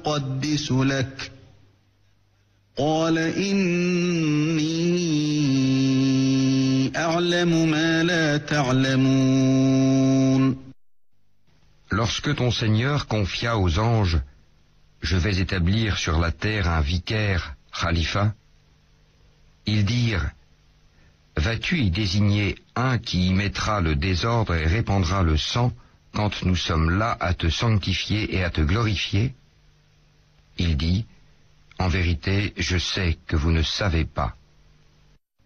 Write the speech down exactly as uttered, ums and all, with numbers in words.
أقدس لك قال إني أعلم ما لا تعلمون. Lorsque ton Seigneur confia aux anges, je vais établir sur la terre un vicaire, khalifa, ils dirent, vas-tu y désigner un qui y mettra le désordre et répandra le sang quand nous sommes là à te sanctifier et à te glorifier? Il dit, en vérité, je sais que vous ne savez pas.